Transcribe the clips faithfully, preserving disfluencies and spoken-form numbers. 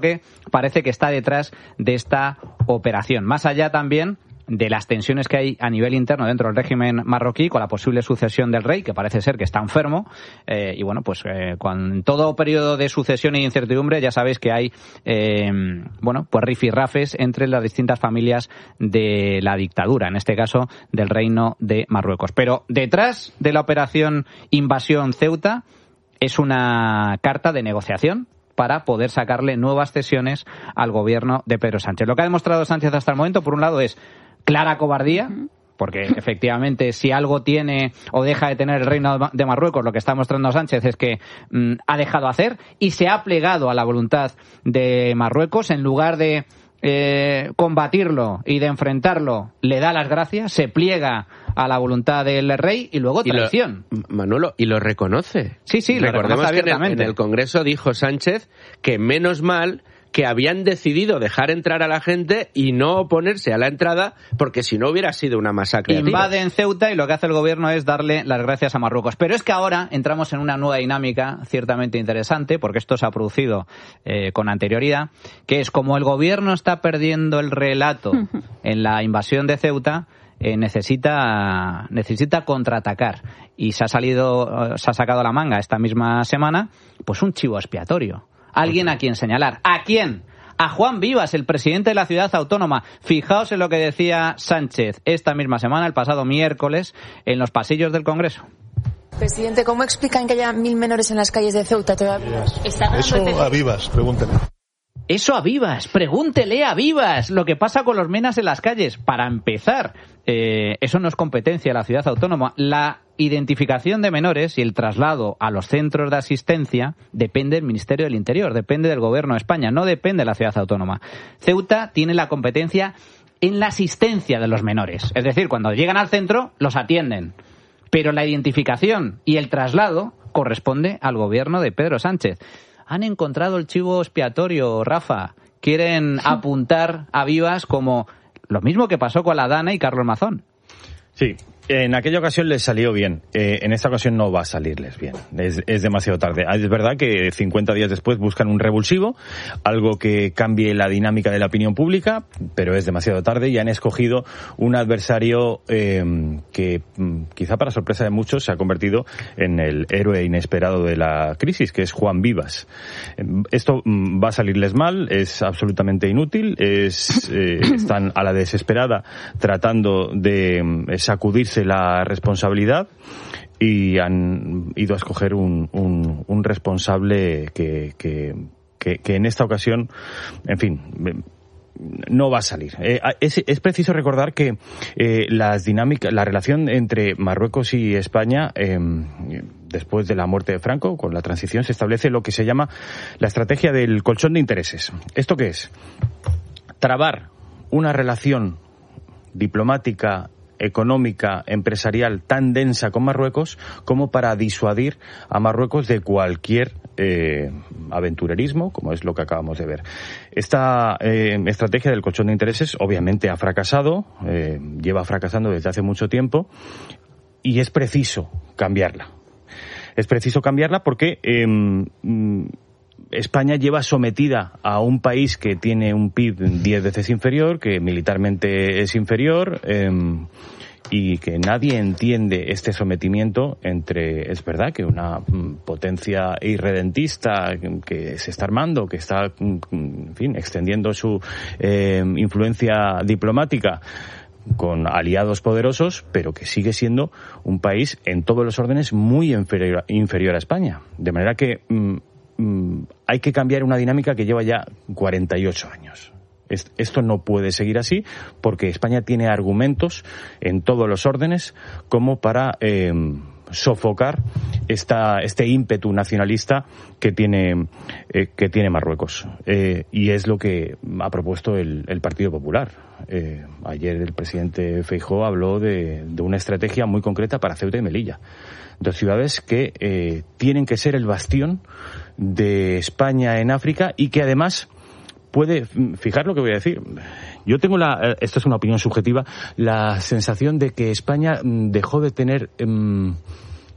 que parece que está detrás de esta operación. Más allá también de las tensiones que hay a nivel interno dentro del régimen marroquí con la posible sucesión del rey, que parece ser que está enfermo, eh, y bueno, pues eh, con todo periodo de sucesión e incertidumbre ya sabéis que hay eh, bueno, pues rifirrafes entre las distintas familias de la dictadura, en este caso del Reino de Marruecos. Pero detrás de la operación Invasión Ceuta es una carta de negociación para poder sacarle nuevas cesiones al gobierno de Pedro Sánchez. Lo que ha demostrado Sánchez hasta el momento, por un lado, es clara cobardía, porque efectivamente si algo tiene o deja de tener el Reino de Marruecos, lo que está mostrando Sánchez es que mmm, ha dejado hacer y se ha plegado a la voluntad de Marruecos. En lugar de eh, combatirlo y de enfrentarlo, le da las gracias, se pliega a la voluntad del rey y luego traición. Y lo, Manolo, y lo reconoce. Sí, sí, lo Recordemos reconoce que en el, en el Congreso dijo Sánchez que menos mal que habían decidido dejar entrar a la gente y no oponerse a la entrada, porque si no hubiera sido una masacre. Invaden Ceuta y lo que hace el gobierno es darle las gracias a Marruecos. Pero es que ahora entramos en una nueva dinámica ciertamente interesante, porque esto se ha producido eh, con anterioridad, que es como el gobierno está perdiendo el relato en la invasión de Ceuta, eh, necesita necesita contraatacar. Y se ha salido, se ha sacado a la manga esta misma semana, pues un chivo expiatorio. Alguien a quien señalar. ¿A quién? A Juan Vivas, el presidente de la ciudad autónoma. Fijaos en lo que decía Sánchez esta misma semana, el pasado miércoles, en los pasillos del Congreso. Presidente, ¿cómo explican que haya mil menores en las calles de Ceuta todavía? Eso a Vivas, pregúntele. Eso a Vivas, pregúntele a Vivas lo que pasa con los menas en las calles. Para empezar, eh, eso no es competencia de la ciudad autónoma. La identificación de menores y el traslado a los centros de asistencia depende del Ministerio del Interior, depende del Gobierno de España, no depende de la ciudad autónoma. Ceuta tiene la competencia en la asistencia de los menores. Es decir, cuando llegan al centro, los atienden. Pero la identificación y el traslado corresponde al Gobierno de Pedro Sánchez. Han encontrado el chivo expiatorio, Rafa. Quieren apuntar a Vivas como lo mismo que pasó con la Dana y Carlos Mazón. Sí, en aquella ocasión les salió bien. Eh, en esta ocasión no va a salirles bien. Es, es demasiado tarde. Es verdad que cincuenta días después buscan un revulsivo, algo que cambie la dinámica de la opinión pública, pero es demasiado tarde y han escogido un adversario eh, que quizá para sorpresa de muchos se ha convertido en el héroe inesperado de la crisis, que es Juan Vivas. Esto va a salirles mal, es absolutamente inútil, es, eh, están a la desesperada tratando de sacudirse la responsabilidad y han ido a escoger un, un, un responsable que, que, que, que en esta ocasión, en fin, no va a salir. Eh, es, es preciso recordar que eh, las dinámicas, la relación entre Marruecos y España, eh, después de la muerte de Franco, con la transición, se establece lo que se llama la estrategia del colchón de intereses. ¿Esto qué es? Trabar una relación diplomática, económica, empresarial tan densa con Marruecos como para disuadir a Marruecos de cualquier eh, aventurerismo, como es lo que acabamos de ver. Esta eh, estrategia del colchón de intereses obviamente ha fracasado, eh, lleva fracasando desde hace mucho tiempo y es preciso cambiarla. Es preciso cambiarla porque eh, España lleva sometida a un país que tiene un P I B diez veces inferior, que militarmente es inferior, eh, y que nadie entiende este sometimiento entre, es verdad, que una potencia irredentista que se está armando, que está, en fin, extendiendo su eh, influencia diplomática con aliados poderosos, pero que sigue siendo un país en todos los órdenes muy inferior, inferior a España. De manera que mm, hay que cambiar una dinámica que lleva ya cuarenta y ocho años. Esto no puede seguir así porque España tiene argumentos en todos los órdenes como para eh, sofocar esta, este ímpetu nacionalista que tiene, eh, que tiene Marruecos. Eh, y es lo que ha propuesto el, el Partido Popular. Eh, ayer el presidente Feijóo habló de, de una estrategia muy concreta para Ceuta y Melilla. Dos ciudades que eh, tienen que ser el bastión de España en África y que además puede, fijar lo que voy a decir, yo tengo la, esto es una opinión subjetiva, la sensación de que España dejó de tener um,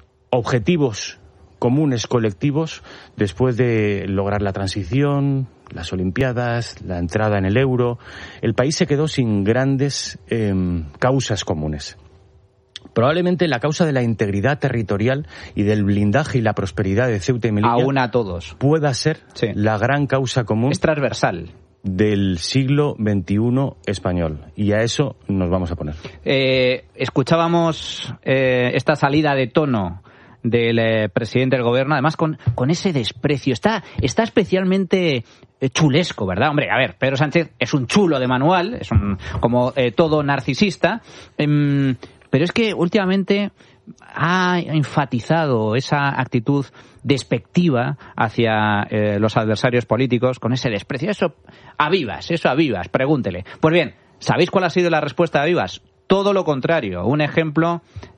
objetivos comunes, colectivos, después de lograr la transición, las Olimpiadas, la entrada en el euro. El país se quedó sin grandes eh, causas comunes. Probablemente la causa de la integridad territorial y del blindaje y la prosperidad de Ceuta y Melilla aún a todos pueda ser sí. la gran causa común. Es transversal. Del siglo veintiuno español. Y a eso nos vamos a poner. Eh, escuchábamos eh, esta salida de tono del eh, presidente del gobierno, además con, con ese desprecio. Está, está especialmente eh, chulesco, ¿verdad? Hombre, a ver, Pedro Sánchez es un chulo de manual, es un como eh, todo narcisista, eh, pero es que últimamente ha enfatizado esa actitud despectiva hacia eh, los adversarios políticos con ese desprecio. Eso a vivas, eso a vivas, pregúntele. Pues bien, ¿sabéis cuál ha sido la respuesta de Vivas? Todo lo contrario, un ejemplo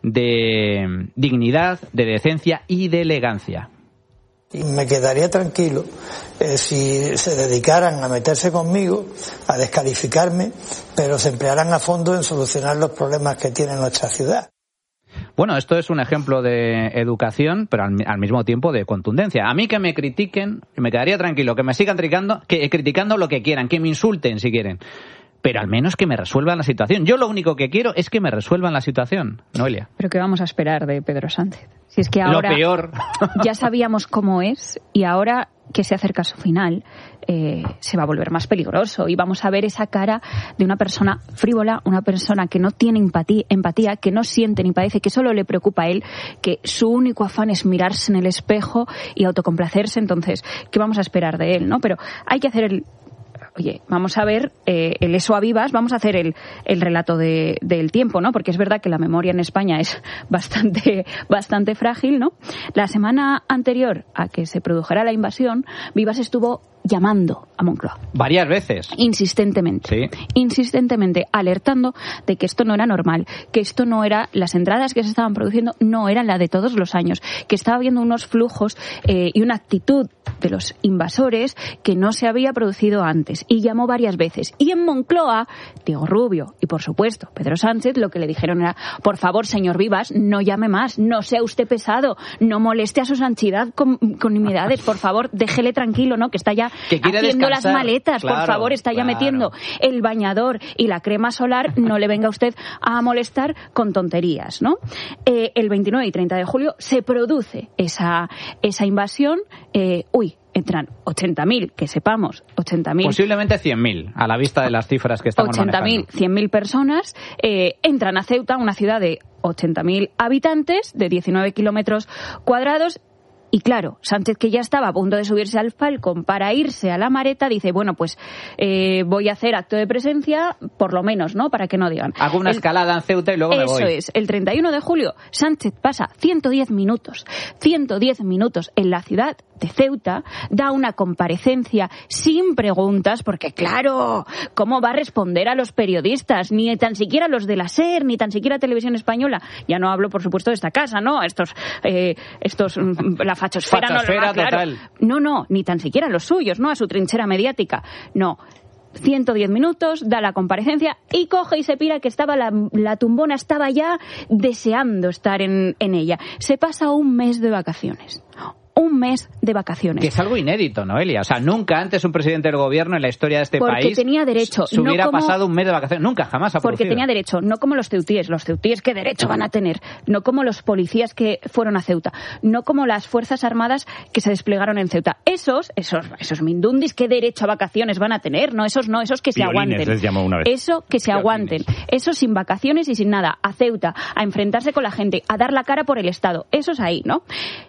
de dignidad, de decencia y de elegancia. Y me quedaría tranquilo eh, si se dedicaran a meterse conmigo, a descalificarme, pero se emplearan a fondo en solucionar los problemas que tiene nuestra ciudad. Bueno, esto es un ejemplo de educación, pero al, al mismo tiempo de contundencia. A mí que me critiquen, me quedaría tranquilo, que me sigan criticando, que, criticando lo que quieran, que me insulten si quieren, pero al menos que me resuelvan la situación. Yo lo único que quiero es que me resuelvan la situación, Noelia. ¿Pero qué vamos a esperar de Pedro Sánchez? Si es que ahora lo peor. Ya sabíamos cómo es y ahora que se acerca a su final eh, se va a volver más peligroso y vamos a ver esa cara de una persona frívola, una persona que no tiene empatía, empatía, que no siente ni padece, que solo le preocupa a él, que su único afán es mirarse en el espejo y autocomplacerse. Entonces, ¿qué vamos a esperar de él, no? Pero hay que hacer el Oye, vamos a ver eh, el eso a vivas, vamos a hacer el, el relato de, del tiempo, ¿no? Porque es verdad que la memoria en España es bastante, bastante frágil, ¿no? La semana anterior a que se produjera la invasión, Vivas estuvo llamando a Moncloa. Varias veces. Insistentemente. Sí. Insistentemente, alertando de que esto no era normal, que esto no era, las entradas que se estaban produciendo no eran la de todos los años, que estaba habiendo unos flujos eh, y una actitud de los invasores que no se había producido antes. Y llamó varias veces. Y en Moncloa, Diego Rubio y, por supuesto, Pedro Sánchez, lo que le dijeron era, por favor, señor Vivas, no llame más, no sea usted pesado, no moleste a su santidad con, con nimiedades, por favor, déjele tranquilo, ¿no? Que está ya haciendo las maletas, claro, por favor, está ya claro. metiendo el bañador y la crema solar, no le venga usted a molestar con tonterías, ¿no? Eh, el veintinueve y treinta de julio se produce esa, esa invasión, eh, uy, entran ochenta mil, que sepamos, ochenta mil. Posiblemente cien mil, a la vista de las cifras que estamos ochenta mil, cien mil personas eh, entran a Ceuta, una ciudad de ochenta mil habitantes, de diecinueve kilómetros cuadrados. Y claro, Sánchez, que ya estaba a punto de subirse al Falcon para irse a la Mareta, dice, bueno, pues eh, voy a hacer acto de presencia, por lo menos, ¿no? Para que no digan. Hago una el, escalada en Ceuta y luego me voy. Eso es. El treinta y uno de julio, Sánchez pasa ciento diez minutos, ciento diez minutos en la ciudad de Ceuta, da una comparecencia sin preguntas, porque claro, ¿cómo va a responder a los periodistas? Ni tan siquiera a los de la SER, ni tan siquiera a Televisión Española. Ya no hablo, por supuesto, de esta casa, ¿no? Estos, eh, estos, la fachosfera, fachosfera no, claro. Total. No, no, ni tan siquiera a los suyos, ¿no? A su trinchera mediática. No. ciento diez minutos, da la comparecencia y coge y se pira, que estaba la, la tumbona, estaba ya deseando estar en, en ella. Se pasa un mes de vacaciones. Un mes de vacaciones. Que es algo inédito, Noelia. O sea, nunca antes un presidente del gobierno en la historia de este porque país... Porque tenía derecho. Se hubiera no como, pasado un mes de vacaciones. Nunca, jamás ha Porque producido. tenía derecho. No como los ceutíes. Los ceutíes, ¿qué derecho van a tener? No como los policías que fueron a Ceuta. No como las Fuerzas Armadas que se desplegaron en Ceuta. Esos, esos, esos mindundis, ¿qué derecho a vacaciones van a tener? No, esos no, esos que se Piolines, aguanten. Les llamó una vez. Eso que se Piolines. aguanten. Esos sin vacaciones y sin nada. A Ceuta, a enfrentarse con la gente, a dar la cara por el Estado. Esos ahí, ¿no?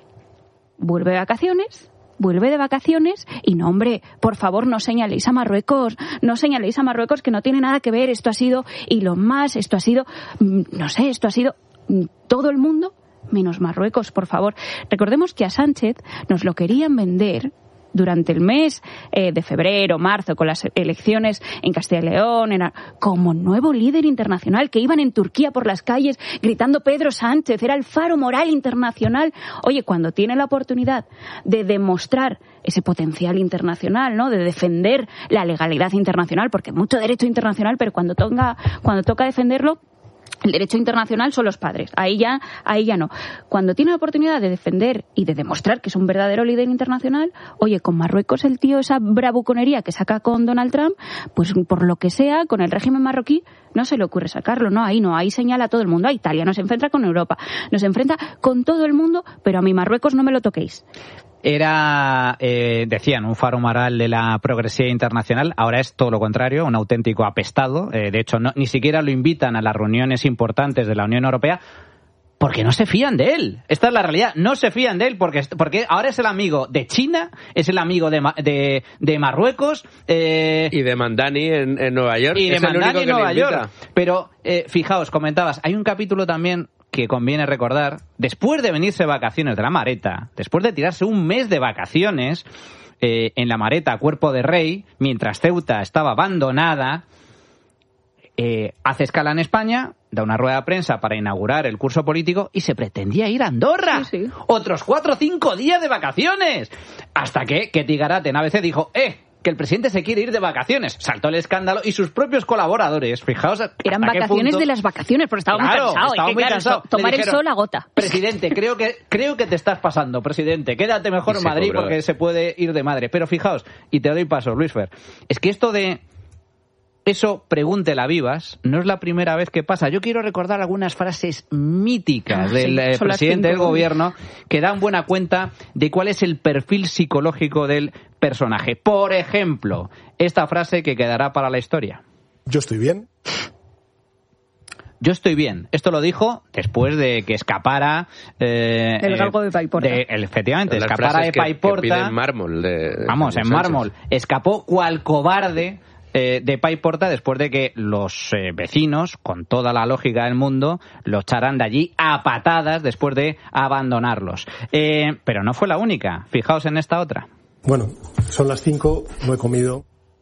Vuelve de vacaciones, vuelve de vacaciones y no, hombre, por favor no señaléis a Marruecos, no señaléis a Marruecos, que no tiene nada que ver, esto ha sido y lo más, esto ha sido, no sé, esto ha sido todo el mundo menos Marruecos, por favor. Recordemos que a Sánchez nos lo querían vender durante el mes eh, de febrero, marzo, con las elecciones en Castilla y León, era como nuevo líder internacional, que iban en Turquía por las calles gritando Pedro Sánchez, era el faro moral internacional. Oye, cuando tiene la oportunidad de demostrar ese potencial internacional, ¿no? De defender la legalidad internacional, porque mucho derecho internacional, pero cuando toca, cuando toca defenderlo, El derecho internacional son los padres, ahí ya, ahí ya no. Cuando tiene la oportunidad de defender y de demostrar que es un verdadero líder internacional, oye, con Marruecos el tío, esa bravuconería que saca con Donald Trump, pues por lo que sea, con el régimen marroquí, no se le ocurre sacarlo, no, ahí no, ahí señala a todo el mundo, a Italia, nos enfrenta con Europa, nos enfrenta con todo el mundo, pero a mi Marruecos no me lo toquéis. Era, eh, decían, un faro moral de la progresividad internacional. Ahora es todo lo contrario, un auténtico apestado. Eh, de hecho, no, ni siquiera lo invitan a las reuniones importantes de la Unión Europea porque no se fían de él. Esta es la realidad. No se fían de él porque, porque ahora es el amigo de China, es el amigo de, de, de Marruecos. Eh, y de Mandani en, en Nueva York. Y de es Mandani en Nueva York. Invita. Pero, eh, fijaos, comentabas, hay un capítulo también que conviene recordar, después de venirse de vacaciones de la Mareta, después de tirarse un mes de vacaciones eh, en la Mareta, cuerpo de rey, mientras Ceuta estaba abandonada, eh, hace escala en España, da una rueda de prensa para inaugurar el curso político y se pretendía ir a Andorra. Sí, sí. Otros cuatro o cinco días de vacaciones. Hasta que Ketty Garate en A B C dijo, eh, que el presidente se quiere ir de vacaciones. Saltó el escándalo y sus propios colaboradores, fijaos... Eran vacaciones punto... de las vacaciones, porque estaba claro, muy cansado. Estaba que, muy claro, cansado. Tomar dijeron, el sol agota. Presidente, creo que creo que te estás pasando, presidente. Quédate mejor en Madrid cobró. Porque se puede ir de madre. Pero fijaos, y te doy paso, Luis Fer, es que esto de... Eso, pregúntela a Vivas, no es la primera vez que pasa. Yo quiero recordar algunas frases míticas ah, del sí, presidente del gobierno que dan buena cuenta de cuál es el perfil psicológico del personaje. Por ejemplo, esta frase que quedará para la historia. Yo estoy bien. Yo estoy bien. Esto lo dijo después de que escapara... Eh, el galgo de Paiporta. De, efectivamente, Las escapara de Paiporta. Que, que pide en mármol. De, vamos, de en mármol. Escapó cual cobarde... de Paiporta después de que los eh, vecinos, con toda la lógica del mundo, lo echaran de allí a patadas después de abandonarlos. Eh, pero no fue la única. Fijaos en esta otra. Bueno, son las cinco, no he comido.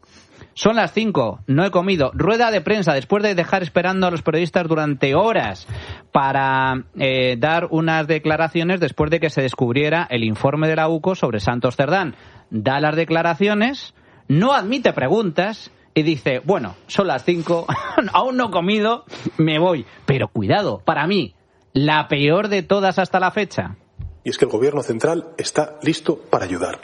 Son las cinco, no he comido. Rueda de prensa después de dejar esperando a los periodistas durante horas para eh, dar unas declaraciones después de que se descubriera el informe de la U C O sobre Santos Cerdán. Da las declaraciones, no admite preguntas y dice, bueno, son las cinco, aún no he comido, me voy. Pero cuidado, para mí, la peor de todas hasta la fecha. Y es que el gobierno central está listo para ayudar.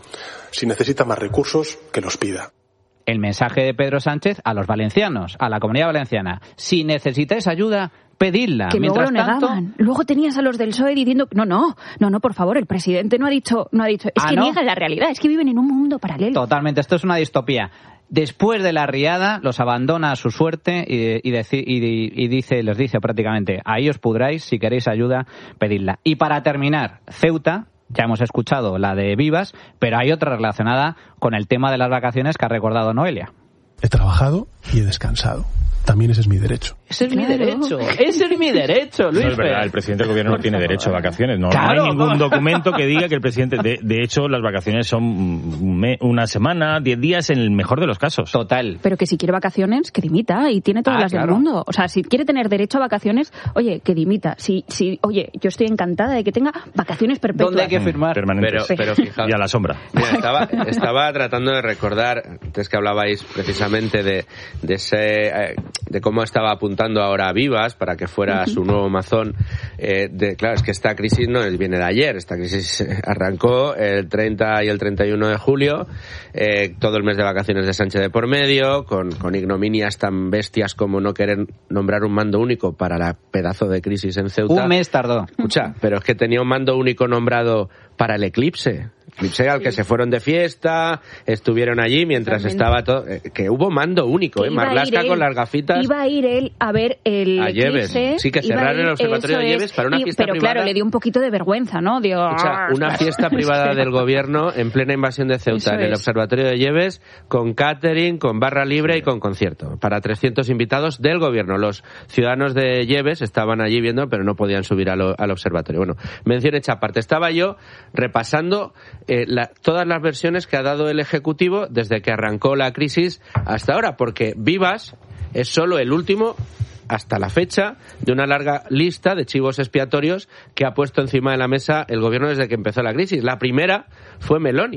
Si necesita más recursos, que los pida. El mensaje de Pedro Sánchez a los valencianos, a la Comunidad Valenciana. Si necesitáis ayuda, pedidla. Que luego Mientras lo tanto, negaban. Luego tenías a los del P S O E diciendo, no, no, no, no, por favor, el presidente no ha dicho, no ha dicho. Es ¿Ah, que no? niega la realidad, es que viven en un mundo paralelo. Totalmente, esto es una distopía. Después de la riada, los abandona a su suerte y, y, deci, y, y dice, les dice prácticamente, ahí os pudráis, si queréis ayuda, pedidla. Y para terminar, Ceuta, ya hemos escuchado la de Vivas, pero hay otra relacionada con el tema de las vacaciones que ha recordado Noelia. He trabajado y he descansado. También ese es mi derecho. Ese es claro. mi derecho. Ese es mi derecho, Luis. No es verdad, Fer. el presidente del gobierno Por no tiene favor. derecho a vacaciones. No, Claro, no hay ningún ¿cómo? documento que diga que el presidente... De, de hecho, las vacaciones son me, una semana, diez días en el mejor de los casos. Total. Pero que si quiere vacaciones, que dimita y tiene todas Ah, las claro. del mundo. O sea, si quiere tener derecho a vacaciones, oye, que dimita. Si, si, oye, yo estoy encantada de que tenga vacaciones perpetuas. ¿Dónde hay que firmar? Permanentes. Pero, pero fijaos. Y a la sombra. Mira, estaba, estaba tratando de recordar, antes que hablabais precisamente de, de, ese, eh, de cómo estaba apuntando ahora a Vivas para que fuera uh-huh. su nuevo mazón. Eh, de, claro, es que esta crisis no viene de ayer, esta crisis arrancó el treinta y el treinta y uno de julio, eh, todo el mes de vacaciones de Sánchez de por medio, con, con ignominias tan bestias como no querer nombrar un mando único para la pedazo de crisis en Ceuta. Un mes tardó. Escucha, pero es que tenía un mando único nombrado para el eclipse. Eclipse al que se fueron de fiesta, estuvieron allí mientras Totalmente. estaba todo... Eh, que hubo mando único, Que ¿eh? iba a ir Marlaska él- con las gafitas... Iba a ir él a ver el A Lleves. eclipse, Sí, que iba a cerraron ir- el observatorio eso de Lleves es. para una Y- fiesta pero privada. claro, le dio un poquito de vergüenza, ¿no? Dio, Escucha, una fiesta privada del gobierno en plena invasión de Ceuta, Eso en el es. observatorio de Lleves, con catering, con barra libre y con concierto, para trescientos invitados del gobierno. Los ciudadanos de Lleves estaban allí viendo, pero no podían subir al, al observatorio. Bueno, mención hecha aparte. Estaba yo repasando eh, la, todas las versiones que ha dado el Ejecutivo desde que arrancó la crisis hasta ahora, porque Vivas es solo el último hasta la fecha de una larga lista de chivos expiatorios que ha puesto encima de la mesa el gobierno desde que empezó la crisis. La primera fue Meloni.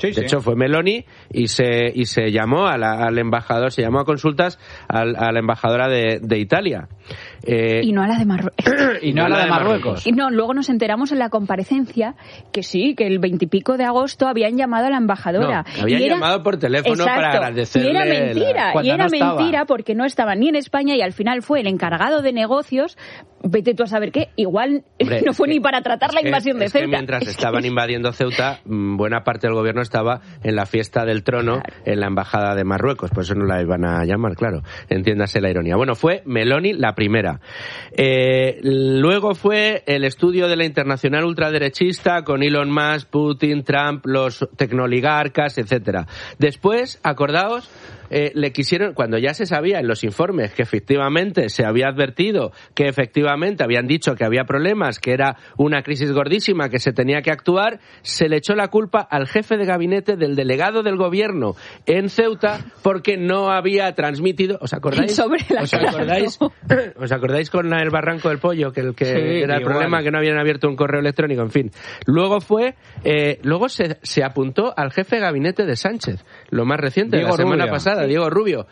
Sí, de sí. hecho, fue Meloni y se y se llamó a la, al embajador, se llamó a consultas al, a la embajadora de, de Italia. Eh, y no a la de Marruecos. y no a la de Marruecos. Y no, luego nos enteramos en la comparecencia que sí, que el veintipico de agosto habían llamado a la embajadora. No, habían y era, llamado por teléfono exacto, para agradecerle. Y era mentira, la, y era no mentira porque no estaban ni en España y al final fue el encargado de negocios, vete tú a saber qué, igual Hombre, no fue que, ni para tratar la invasión que, de es Ceuta. Que mientras estaban invadiendo Ceuta, buena parte del gobierno estaba en la fiesta del trono, claro, en la embajada de Marruecos, por eso no la iban a llamar, claro, entiéndase la ironía. Bueno, fue Meloni la primera. Eh, luego fue el estudio de la internacional ultraderechista con Elon Musk, Putin, Trump, los tecnooligarcas, etcétera. Después, acordaos, Eh, le quisieron, cuando ya se sabía en los informes que efectivamente se había advertido, que efectivamente habían dicho que había problemas, que era una crisis gordísima, que se tenía que actuar, se le echó la culpa al jefe de gabinete del delegado del gobierno en Ceuta porque no había transmitido, ¿os acordáis? Sobre la ¿Os acordáis? ¿Os acordáis con el Barranco del Pollo, que el que sí, era el igual. problema, que no habían abierto un correo electrónico, en fin. Luego fue, eh, luego se, se apuntó al jefe de gabinete de Sánchez, lo más reciente, Diego la semana Rubio. pasada, Diego Rubio.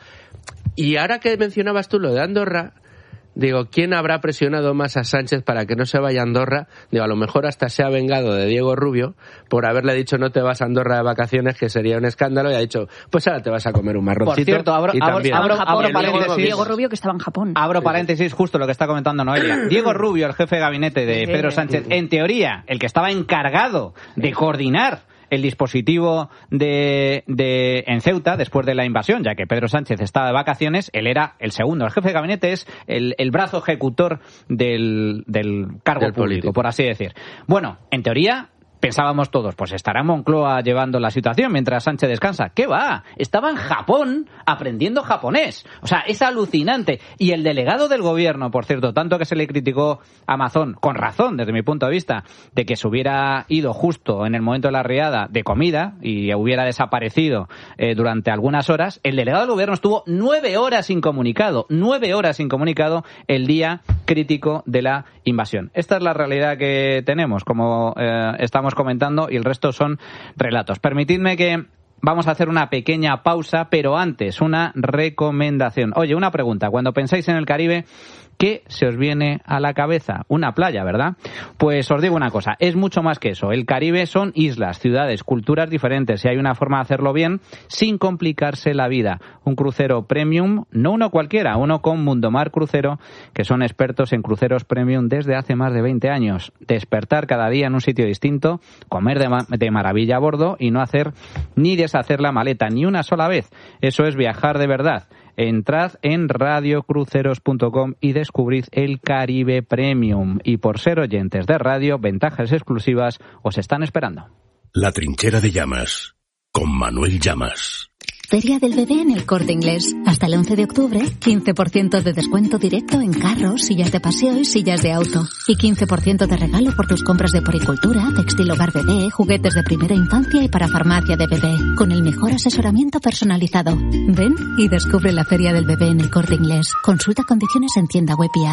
Y ahora que mencionabas tú lo de Andorra, digo, ¿quién habrá presionado más a Sánchez para que no se vaya a Andorra? Digo, a lo mejor hasta se ha vengado de Diego Rubio por haberle dicho no te vas a Andorra de vacaciones, que sería un escándalo, y ha dicho, pues ahora te vas a comer un marroncito. Por cierto, abro, y abro, también. abro, abro Diego, paréntesis. Diego Rubio, que estaba en Japón. Abro paréntesis, justo lo que está comentando Noelia. Diego Rubio, el jefe de gabinete de Pedro Sánchez, en teoría, el que estaba encargado de coordinar el dispositivo de, de en Ceuta después de la invasión, ya que Pedro Sánchez estaba de vacaciones, él era el segundo. El jefe de gabinete es el, el brazo ejecutor del, del cargo del público, político, por así decir. Bueno, en teoría pensábamos todos, pues estará Moncloa llevando la situación mientras Sánchez descansa. ¿Qué va? Estaba en Japón aprendiendo japonés. O sea, es alucinante. Y el delegado del gobierno, por cierto, tanto que se le criticó a Amazon, con razón desde mi punto de vista, de que se hubiera ido justo en el momento de la riada de comida y hubiera desaparecido eh, durante algunas horas, el delegado del gobierno estuvo nueve horas incomunicado, nueve horas incomunicado el día crítico de la invasión. Esta es la realidad que tenemos, como eh, estamos comentando, y el resto son relatos. Permitidme que vamos a hacer una pequeña pausa, pero antes una recomendación. Oye, una pregunta. Cuando pensáis en el Caribe, ¿qué se os viene a la cabeza? Una playa, ¿verdad? Pues os digo una cosa, es mucho más que eso. El Caribe son islas, ciudades, culturas diferentes, y hay una forma de hacerlo bien sin complicarse la vida. Un crucero premium, no uno cualquiera, uno con Mundomar Crucero, que son expertos en cruceros premium desde hace más de veinte años. Despertar cada día en un sitio distinto, comer de, ma- de maravilla a bordo y no hacer ni deshacer la maleta ni una sola vez. Eso es viajar de verdad. Entrad en radio cruceros punto com y descubrid el Caribe Premium. Y por ser oyentes de radio, ventajas exclusivas os están esperando. La trinchera de Llamas, con Manuel Llamas. Feria del Bebé en El Corte Inglés. Hasta el once de octubre, quince por ciento de descuento directo en carros, sillas de paseo y sillas de auto. Y quince por ciento de regalo por tus compras de poricultura, textil hogar bebé, juguetes de primera infancia y para farmacia de bebé. Con el mejor asesoramiento personalizado. Ven y descubre la Feria del Bebé en El Corte Inglés. Consulta condiciones en tienda web y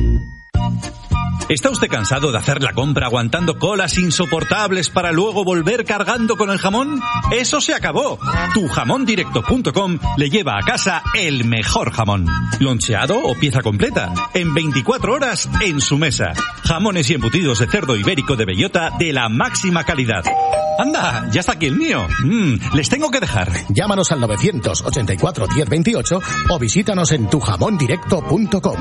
app. ¿Está usted cansado de hacer la compra aguantando colas insoportables para luego volver cargando con el jamón? ¡Eso se acabó! tu jamón directo punto com le lleva a casa el mejor jamón. Loncheado o pieza completa. En veinticuatro horas en su mesa. Jamones y embutidos de cerdo ibérico de bellota de la máxima calidad. ¡Anda! ¡Ya está aquí el mío! Mm, les tengo que dejar. Llámanos al novecientos ochenta y cuatro diez veintiocho o visítanos en tu jamón directo punto com.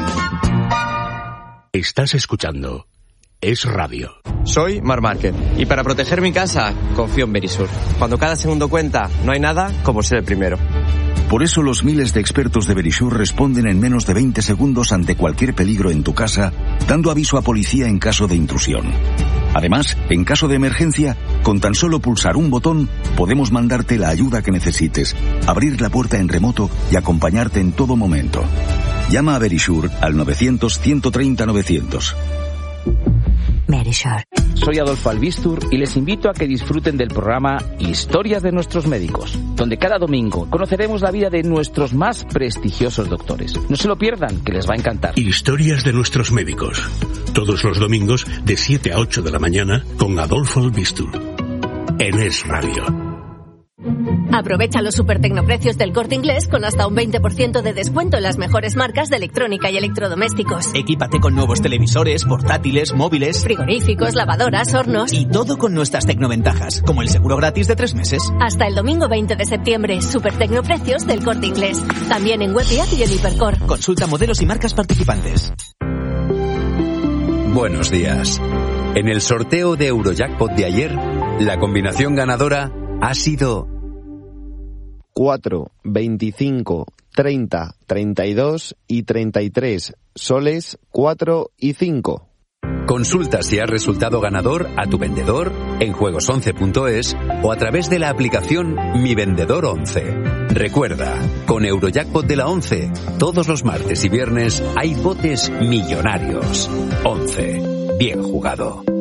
Estás escuchando Es Radio. Soy Mar Márquez y para proteger mi casa confío en Verisur. Cuando cada segundo cuenta, no hay nada como ser el primero. Por eso los miles de expertos de Verisur responden en menos de veinte segundos ante cualquier peligro en tu casa, dando aviso a policía en caso de intrusión. Además, en caso de emergencia, con tan solo pulsar un botón, podemos mandarte la ayuda que necesites, abrir la puerta en remoto y acompañarte en todo momento. Llama a Verisur al novecientos ciento treinta novecientos. Verisur. Soy Adolfo Albistur y les invito a que disfruten del programa Historias de nuestros médicos, donde cada domingo conoceremos la vida de nuestros más prestigiosos doctores. No se lo pierdan, que les va a encantar. Historias de nuestros médicos. Todos los domingos de siete a ocho de la mañana con Adolfo Albistur. En Es Radio. Aprovecha los super tecnoprecios del Corte Inglés con hasta un veinte por ciento de descuento en las mejores marcas de electrónica y electrodomésticos. Equípate con nuevos televisores, portátiles, móviles, frigoríficos, lavadoras, hornos. Y todo con nuestras tecnoventajas, como el seguro gratis de tres meses. Hasta el domingo veinte de septiembre, super tecnoprecios del Corte Inglés. También en web y app y en Hipercor. Consulta modelos y marcas participantes. Buenos días. En el sorteo de Eurojackpot de ayer, la combinación ganadora ha sido cuatro, veinticinco, treinta, treinta y dos y treinta y tres, soles cuatro y cinco. Consulta si has resultado ganador a tu vendedor en juegos once punto es o a través de la aplicación Mi Vendedor once. Recuerda, con Eurojackpot de la once, todos los martes y viernes hay botes millonarios. once. Bien jugado.